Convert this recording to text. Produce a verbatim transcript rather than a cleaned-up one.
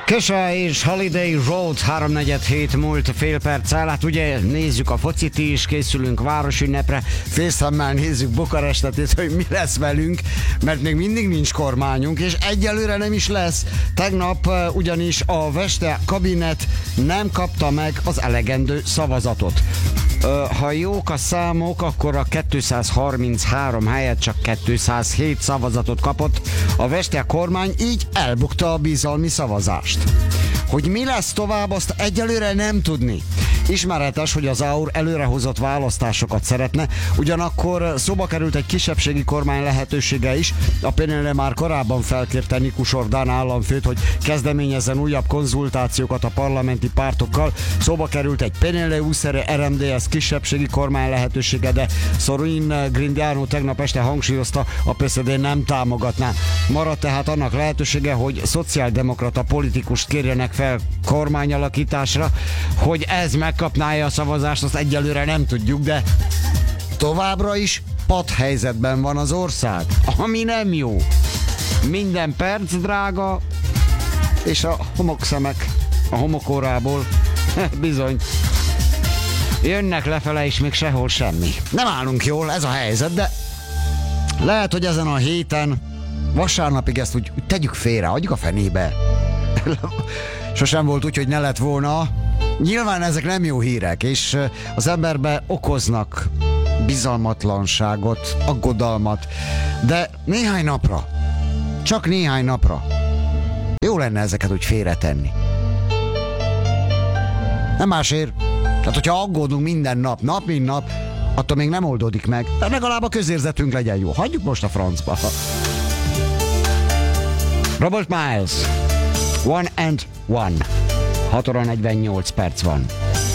Köse és Holiday Road háromnegyed múlt fél perccel. Hát ugye nézzük a focit is, készülünk városünnepre, félszemmel nézzük Bukarestet, és hogy mi lesz velünk, mert még mindig nincs kormányunk, és egyelőre nem is lesz. Tegnap uh, ugyanis a Veste kabinet nem kapta meg az elegendő szavazatot. Uh, ha jók a számok, akkor a kétszázharminchárom helyett csak kétszázhét szavazatot kapott a Veste kormány, így elbukta a bizalmi szavazást. Hogy mi lesz tovább, azt egyelőre nem tudni. Ismeretes, hogy az á u er előrehozott választásokat szeretne, ugyanakkor szóba került egy kisebbségi kormány lehetősége is. A pé en el már korábban felkérte Nikus Ordán államfőt, hogy kezdeményezzen újabb konzultációkat a parlamenti pártokkal. Szóba került egy pé en el u es er em dé es kisebbségi kormány lehetősége, de Sorin Grindiano tegnap este hangsúlyozta, a pé es dé nem támogatná. Maradt tehát annak lehetősége, hogy szociáldemokrata politikust kérjenek fel kormányalakításra. Hogy ez megkapná a szavazást, azt egyelőre nem tudjuk, de továbbra is padhelyzetben van az ország, ami nem jó. Minden perc drága, és a homokszemek a homokórából bizony jönnek lefele, és még sehol semmi. Nem állunk jól, ez a helyzet, de lehet, hogy ezen a héten vasárnapig ezt úgy, úgy tegyük félre, adjuk a fenébe. Sosem volt úgy, hogy ne lett volna. Nyilván ezek nem jó hírek, és az emberbe okoznak bizalmatlanságot, aggodalmat, de néhány napra, csak néhány napra jó lenne ezeket úgy félretenni. Nem másért. Tehát, hogyha aggódunk minden nap, nap mint nap, attól még nem oldódik meg. De legalább a közérzetünk legyen jó. Hagyjuk most a francba. Robert Miles, One and One. hat óra negyvennyolc perc van.